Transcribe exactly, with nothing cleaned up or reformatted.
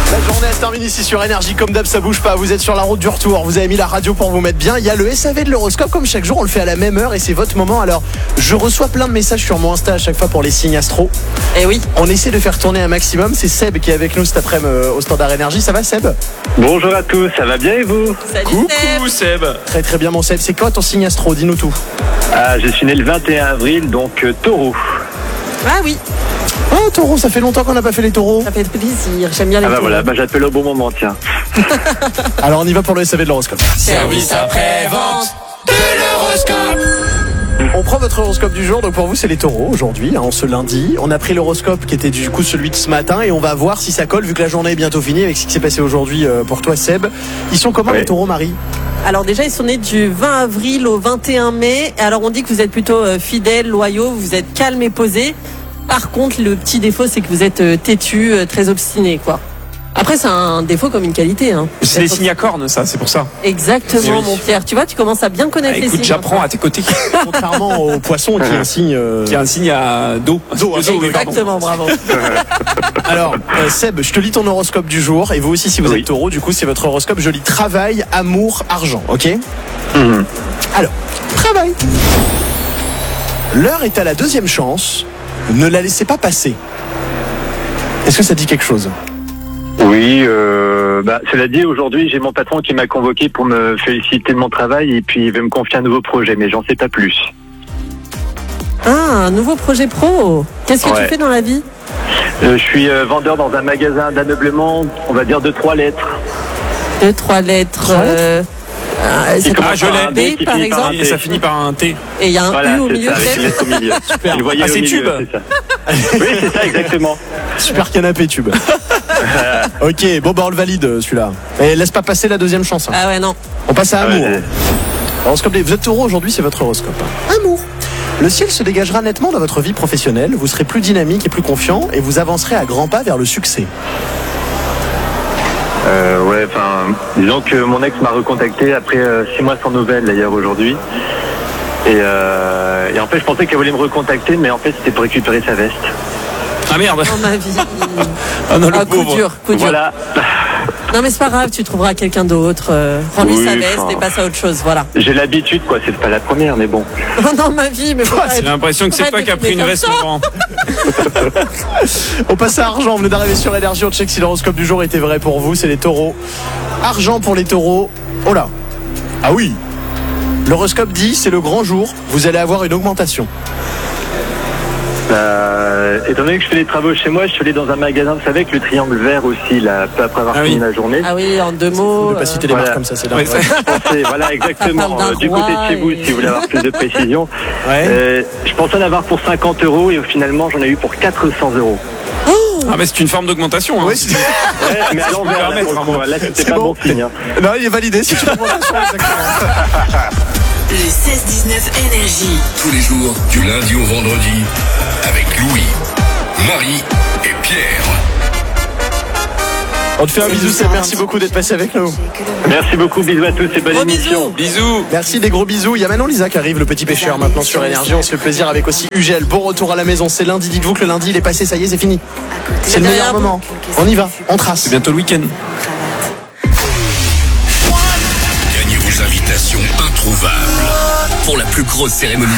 La journée elle se termine ici sur Énergie, comme d'hab ça bouge pas, vous êtes sur la route du retour, vous avez mis la radio pour vous mettre bien, il y a le S A V de l'horoscope comme chaque jour, on le fait à la même heure et c'est votre moment. Alors je reçois plein de messages sur mon Insta à chaque fois pour les signes astro. Et oui. On essaie de faire tourner un maximum, c'est Seb qui est avec nous cet après-midi euh, au Standard Énergie, ça va Seb? Bonjour à tous, ça va bien et vous? Salut Coucou Seb. Seb. Très très bien mon Seb, c'est quoi ton signe astro? Dis-nous tout. Ah, je suis né le vingt et un avril, donc euh, taureau. Ah oui, Oh taureau, ça fait longtemps qu'on n'a pas fait les taureaux. ça fait plaisir, j'aime bien les Ah bah taureaux. voilà, bah j'appelle au bon moment, tiens. Alors on y va pour le S A V de l'horoscope. Service après-vente de l'horoscope. On prend votre horoscope du jour, donc pour vous c'est les taureaux aujourd'hui, hein, ce lundi. On a pris l'horoscope qui était du coup celui de ce matin et on va voir si ça colle vu que la journée est bientôt finie avec ce qui s'est passé aujourd'hui euh, pour toi Seb. Ils sont comment Ouais. les taureaux Marie? Alors déjà, ils sont nés du vingt avril au vingt et un mai. Alors on dit que vous êtes plutôt euh, fidèles, loyaux, vous êtes calmes et posés. Par contre, le petit défaut, c'est que vous êtes euh, têtus, euh, très obstinés, quoi. Après, c'est un défaut comme une qualité. Hein. C'est les signes à cornes, ça, c'est pour ça. Exactement, Eh oui. mon Pierre. Tu vois, tu commences à bien connaître Ah, les écoute, signes. j'apprends à tes côtés. Contrairement au poisson qui est un signe... euh, Il y a un signe à dos. Dos, De oui, pardon. Exactement, bravo. Alors euh, Seb, je te lis ton horoscope du jour et vous aussi si vous Oui. êtes taureau, du coup c'est votre horoscope. Je lis travail, amour, argent, ok? Mhm. Alors, travail. L'heure est à la deuxième chance. Ne la laissez pas passer. Est-ce que ça dit quelque chose? Oui, euh, bah cela dit, aujourd'hui j'ai mon patron qui m'a convoqué pour me féliciter de mon travail et puis il veut me confier un nouveau projet, mais j'en sais pas plus. Ah, un nouveau projet pro. Qu'est-ce que Ouais. tu fais dans la vie? Euh, je suis euh, vendeur dans un magasin d'ameublement, on va dire de trois lettres. Deux, trois lettres. Trois lettres euh, euh, Qui ça commence Ah, je par l'ai. un D, B, qui par finit par un exemple. Et T. ça finit par un T. Et il y a un Voilà, U au c'est milieu, ça, avec une peut-être. lettre au milieu. Super. Vous voyez Ah, au c'est milieu, tube. c'est ça. Oui, c'est ça, exactement. Super canapé tube. Ok, bon bah on le valide celui-là. Et laisse pas passer la deuxième chance. hein. Ah ouais, non. On passe à Ah amour. ouais. Horoscope des... Vous êtes taureau aujourd'hui, c'est votre horoscope. Amour. Le ciel se dégagera nettement dans votre vie professionnelle. Vous serez plus dynamique et plus confiant et vous avancerez à grands pas vers le succès. Euh, ouais, enfin, disons que mon ex m'a recontacté après euh, six mois sans nouvelles d'ailleurs aujourd'hui. Et, euh, et en fait, je pensais qu'elle voulait me recontacter, mais en fait, c'était pour récupérer sa veste. Ah merde. Dans ma vie. Ah non, le Ah, coup pauvre. dur, coup dur. Voilà. Non, mais c'est pas grave, tu trouveras quelqu'un d'autre. Euh, Rends-lui Oui, sa veste enfin. et passe à autre chose, voilà. J'ai l'habitude, quoi. C'est pas la première, mais bon. Oh non, ma vie, mais faut pas J'ai être- l'impression que c'est Arrête toi de qui as pris une filmer veste, comme ça. Laurent. On passe à argent, on venait d'arriver sur Énergie, on check si l'horoscope du jour était vrai pour vous, c'est les taureaux. Argent pour les taureaux. Oh là. Ah oui. L'horoscope dit c'est le grand jour, vous allez avoir une augmentation. Euh, étant donné que je fais les travaux chez moi, je suis allé dans un magasin, vous savez, avec le triangle vert aussi, là, peu après avoir Ah fini oui. ma journée. Ah oui, en deux mots. Ne pas euh, citer les voilà. marques comme ça, c'est dingue. Ouais, ça- Je pensais, voilà, exactement. Ça parle d'un euh, du côté de chez vous, roi et- si vous voulez avoir plus de précision. Ouais. Euh, je pensais en avoir pour cinquante euros et finalement, j'en ai eu pour quatre cents euros. Ah, mais c'est une forme d'augmentation. Hein. Oui, c'est- Ouais, mais à l'envers, là, permettre, pour le coup, hein. là, c'était C'est pas bon. bon signe. hein. Non, il est validé, c'est une augmentation, exactement. Le seize dix-neuf Énergie. Tous les jours, du lundi au vendredi, avec Louis, Marie et Pierre. On te fait un bisou, Seb, merci beaucoup d'être passé avec nous. Merci beaucoup, bisous à tous et bonne Gros émission. Bisous. Merci, des gros bisous. Il y a Manon Lisa qui arrive, le petit pêcheur, maintenant sur Énergie. On se fait plaisir avec aussi Ugel. Bon retour à la maison, c'est lundi. Dites-vous que le lundi, il est passé, ça y est, c'est fini. C'est le meilleur derrière vous. moment. On y va, on trace. C'est bientôt le week-end. Gagnez vos invitations introuvables pour la plus grosse cérémonie